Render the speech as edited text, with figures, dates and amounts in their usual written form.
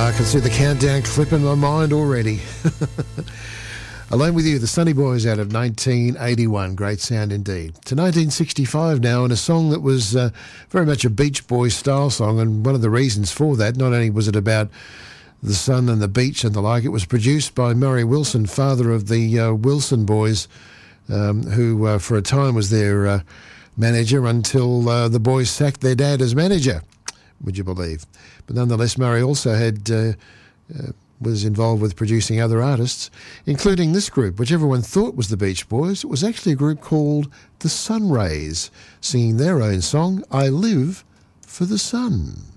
I can see the countdown clip in my mind already. Alone With You, the Sunny Boys out of 1981. Great sound indeed. To 1965 now, and a song that was very much a Beach Boys style song, and one of the reasons for that, not only was it about the sun and the beach and the like, it was produced by Murray Wilson, father of the Wilson Boys, who for a time was their manager until the boys sacked their dad as manager, would you believe? But nonetheless, Murray also had was involved with producing other artists, including this group, which everyone thought was the Beach Boys. It was actually a group called the Sunrays, singing their own song, I Live for the Sun.